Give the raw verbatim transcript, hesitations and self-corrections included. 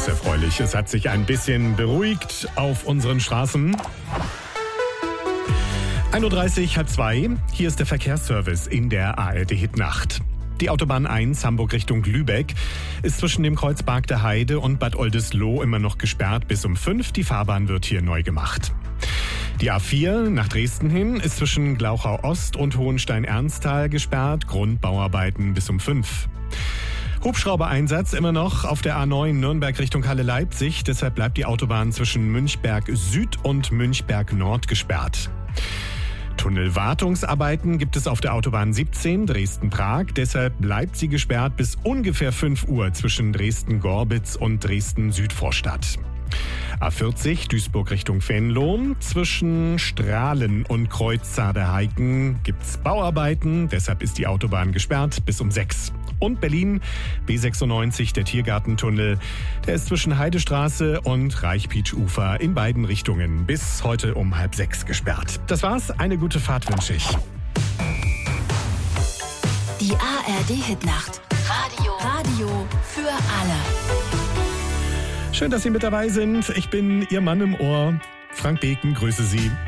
ist erfreulich. Es hat sich ein bisschen beruhigt auf unseren Straßen. ein Uhr dreißig, halb zwei. Hier ist der Verkehrsservice in der A R D-Hitnacht. Die Autobahn eins Hamburg Richtung Lübeck ist zwischen dem Kreuz Barg der Heide und Bad Oldesloe immer noch gesperrt bis um fünf. Die Fahrbahn wird hier neu gemacht. Die A vier nach Dresden hin ist zwischen Glauchau Ost und Hohenstein-Ernsthal gesperrt. Grundbauarbeiten bis um fünf. Hubschrauber-Einsatz immer noch auf der A neun Nürnberg Richtung Halle-Leipzig. Deshalb bleibt die Autobahn zwischen Münchberg Süd und Münchberg Nord gesperrt. Tunnelwartungsarbeiten gibt es auf der Autobahn siebzehn Dresden-Prag. Deshalb bleibt sie gesperrt bis ungefähr fünf Uhr zwischen Dresden-Gorbitz und Dresden-Südvorstadt. A vierzig Duisburg Richtung Venlo. Zwischen Strahlen und Kreuz Zaderheiken gibt's Bauarbeiten. Deshalb ist die Autobahn gesperrt bis um sechs. Und Berlin, B sechsundneunzig, der Tiergartentunnel. Der ist zwischen Heidestraße und Reichpietsch-Ufer in beiden Richtungen bis heute um halb sechs gesperrt. Das war's. Eine gute Fahrt wünsche ich. Die A R D-Hitnacht. Radio. Radio für alle. Schön, dass Sie mit dabei sind. Ich bin Ihr Mann im Ohr. Frank Beken, grüße Sie.